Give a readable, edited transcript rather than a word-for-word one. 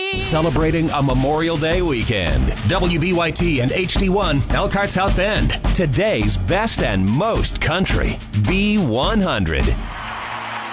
Celebrating a Memorial Day weekend. WBYT and HD1, Elkhart South Bend. Today's best and most country. B100.